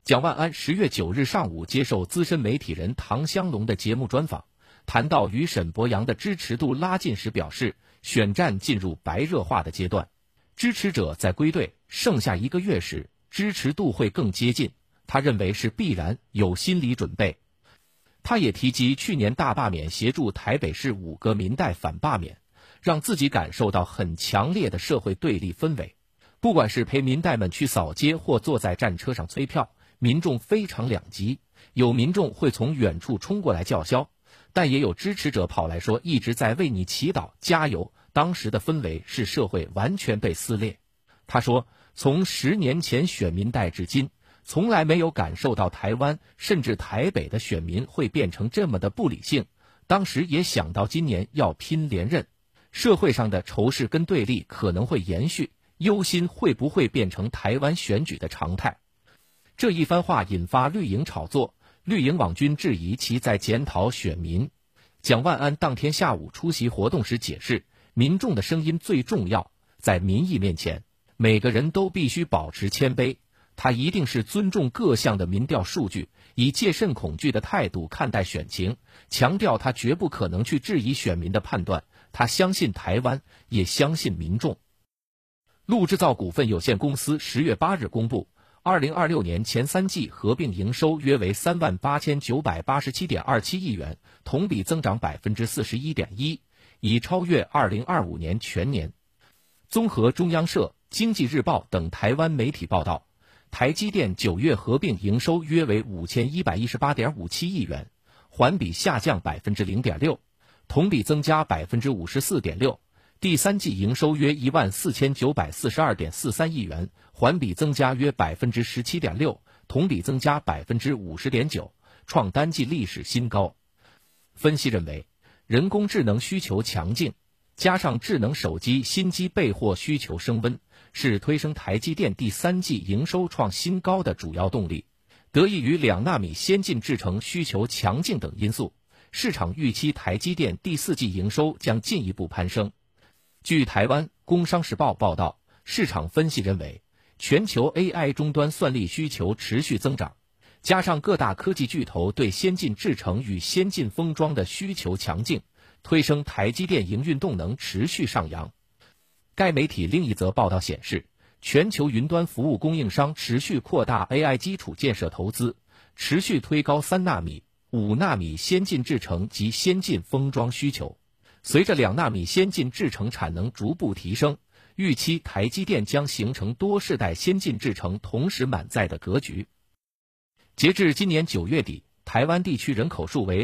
蒋万安10月9日上午接受资深媒体人唐湘龙的节目专访，谈到与沈博阳的支持度拉近时表示，选战进入白热化的阶段，支持者在归队剩下1个月时，支持度会更接近，他认为是必然，有心理准备。他也提及去年大罢免协助台北市5个民代反罢免，让自己感受到很强烈的社会对立氛围。不管是陪民代们去扫街或坐在战车上催票，民众非常两极，有民众会从远处冲过来叫嚣，但也有支持者跑来说一直在为你祈祷加油。当时的氛围是社会完全被撕裂。他说，从10年前选民代至今，从来没有感受到台湾甚至台北的选民会变成这么的不理性，当时也想到今年要拼连任，社会上的仇视跟对立可能会延续，忧心会不会变成台湾选举的常态。这一番话引发绿营炒作，绿营网军质疑其在检讨选民。蒋万安当天下午出席活动时解释，民众的声音最重要，在民意面前，每个人都必须保持谦卑。他一定是尊重各项的民调数据，以戒慎恐惧的态度看待选情，强调他绝不可能去质疑选民的判断，他相信台湾，也相信民众。陆制造股份有限公司10月8日公布，2026年前3季合并营收约为38987.27亿元，同比增长 41.1%， 已超越2025年全年。综合中央社、经济日报等台湾媒体报道，台积电9月合并营收约为5118.57亿元，环比下降 0.6%， 同比增加 54.6%。第三季营收约14942.43亿元，环比增加约 17.6%， 同比增加 50.9%， 创单季历史新高。分析认为，人工智能需求强劲，加上智能手机新机备货需求升温，是推升台积电第三季营收创新高的主要动力。得益于2纳米先进制程需求强劲等因素，市场预期台积电第4季营收将进一步攀升。据台湾《工商时报》报道，市场分析认为，全球 AI 终端算力需求持续增长，加上各大科技巨头对先进制程与先进封装的需求强劲，推升台积电营运动能持续上扬。该媒体另一则报道显示，全球云端服务供应商持续扩大 AI 基础建设投资，持续推高3纳米、5纳米先进制程及先进封装需求。随着2纳米先进制程产能逐步提升，预期台积电将形成多世代先进制程同时满载的格局。截至今年9月底，台湾地区人口数为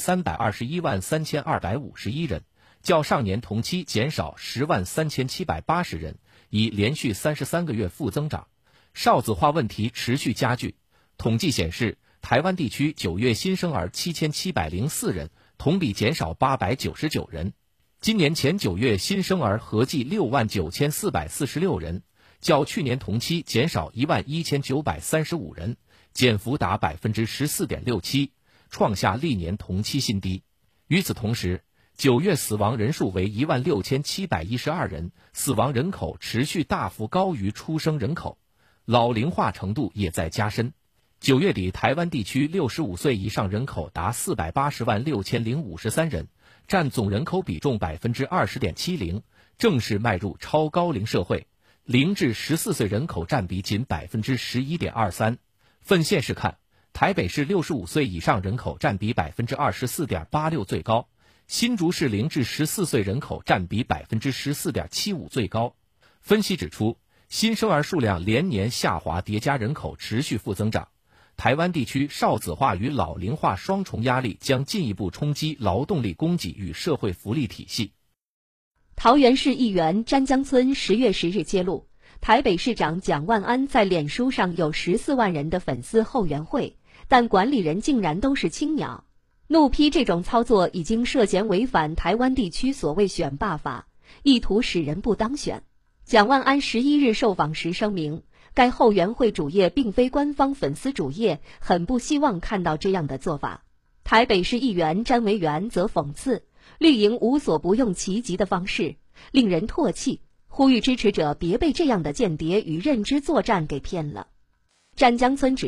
23213251人，较上年同期减少103780人，已连续33个月负增长。少子化问题持续加剧，统计显示，台湾地区9月新生儿7704人，同比减少899人。今年前9月新生儿合计69446人，较去年同期减少11935人，减幅达 14.67%， 创下历年同期新低。与此同时，9月死亡人数为16712人，死亡人口持续大幅高于出生人口，老龄化程度也在加深。9月底，台湾地区65岁以上人口达4806053人，占总人口比重 20.70%， 正式迈入超高龄社会。0至14岁人口占比仅 11.23%。分县市看，台北市65岁以上人口占比 24.86% 最高，新竹市0至14岁人口占比 14.75% 最高。分析指出，新生儿数量连年下滑叠加人口持续负增长，台湾地区少子化与老龄化双重压力将进一步冲击劳动力供给与社会福利体系。 桃园市议员詹江村10月10日揭露，台北市长蒋万安在脸书上有14万人的粉丝后援会，但管理人竟然都是青鸟，怒批这种操作已经涉嫌违反台湾地区所谓选罢法，意图使人不当选。蒋万安11日受访时声明，该后援会主页并非官方粉丝主页，很不希望看到这样的做法。台北市议员詹维元则讽刺，绿营无所不用其极的方式，令人唾弃，呼吁支持者别被这样的间谍与认知作战给骗了。詹江村指